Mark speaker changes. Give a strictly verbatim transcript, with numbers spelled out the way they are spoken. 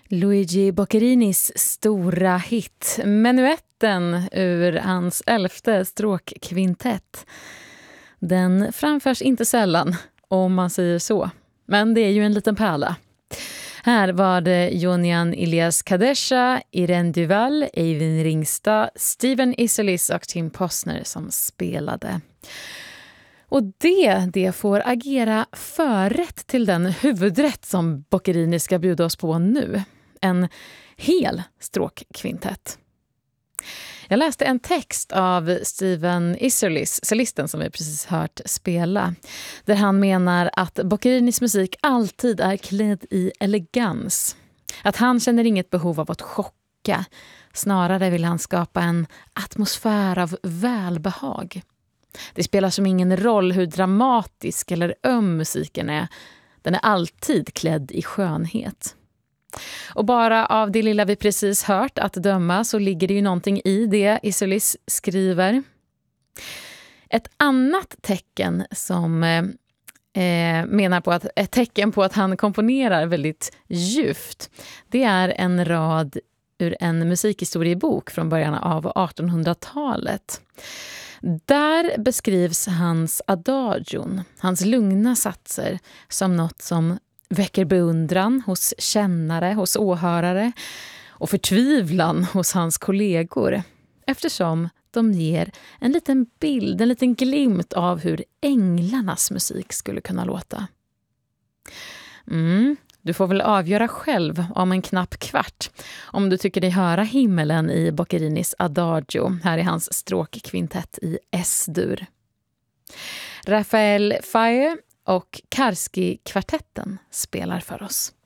Speaker 1: Luigi Boccarinis stora hit, Menuetten ur hans elfte stråkkvintett. Den framförs inte sällan, om man säger så. Men det är ju en liten pärla. Här var det Jonian Elias Kadesha, Irene Duval, Eivind Ringstad, Steven Isolis och Tim Posner som spelade. Och det, det får agera förrätt till den huvudrätt som Boccherini ska bjuda oss på nu. En hel stråkkvintett. Jag läste en text av Steven Isolis, cellisten som vi precis hört spela, där han menar att Boccarinis musik alltid är klädd i elegans. Att han känner inget behov av att chocka. Snarare vill han skapa en atmosfär av välbehag. Det spelar som ingen roll hur dramatisk eller öm musiken är. Den är alltid klädd i skönhet. Och bara av det lilla vi precis hört att döma så ligger det ju någonting i det Isolis skriver. Ett annat tecken som eh, menar på att ett tecken på att han komponerar väldigt djupt, det är en rad ur en musikhistoriebok från början av artonhundratalet. Där beskrivs hans adagion, hans lugna satser, som något som väcker beundran hos kännare, hos åhörare och förtvivlan hos hans kollegor. Eftersom de ger en liten bild, en liten glimt av hur änglarnas musik skulle kunna låta. Mm, du får väl avgöra själv om en knapp kvart om du tycker dig höra himmelen i Boccarinis adagio. Här är hans stråkkvintett i S-dur. Rafael Faye och Karski-kvartetten spelar för oss.